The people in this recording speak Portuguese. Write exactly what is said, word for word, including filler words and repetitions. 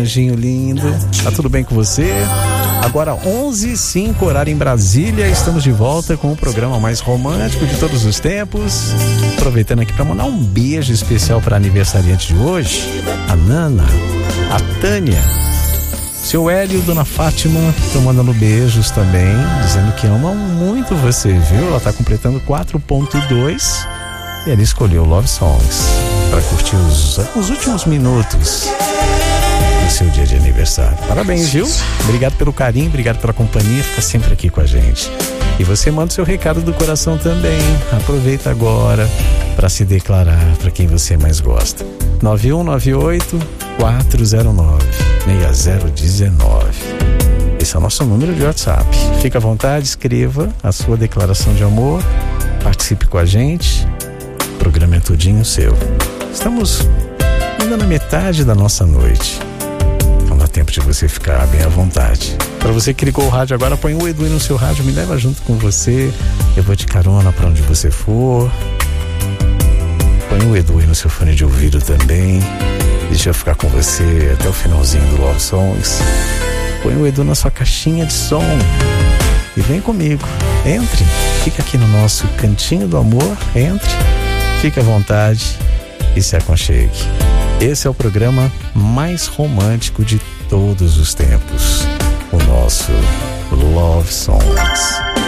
anjinho lindo. Tá tudo bem com você? Agora onze e cinco, horário em Brasília. Estamos de volta com o programa mais romântico de todos os tempos. Aproveitando aqui para mandar um beijo especial para a aniversariante de hoje, a Nana, a Tânia, seu Hélio e Dona Fátima. Estão mandando beijos também, dizendo que amam muito você, viu? Ela está completando quatro ponto dois e ela escolheu Love Songs para curtir os, os últimos minutos do seu dia de aniversário. Parabéns, viu? Obrigado pelo carinho, obrigado pela companhia, fica sempre aqui com a gente. E você manda o seu recado do coração também. Aproveita agora para se declarar para quem você mais gosta. nove um nove oito, quatro zero nove, seis zero um nove. Esse é o nosso número de WhatsApp. Fica à vontade, escreva a sua declaração de amor, participe com a gente. O programa é todinho seu. Estamos ainda na metade da nossa noite. Não dá tempo de você ficar bem à vontade. Para você que ligou o rádio agora, põe o Edu aí no seu rádio, me leva junto com você. Eu vou de carona para onde você for. Põe o Edu aí no seu fone de ouvido também. Deixa eu ficar com você até o finalzinho do Love Songs. Põe o Edu na sua caixinha de som e vem comigo. Entre, fica aqui no nosso cantinho do amor. Entre, fique à vontade e se aconchegue. Esse é o programa mais romântico de todos os tempos, o nosso Love Songs.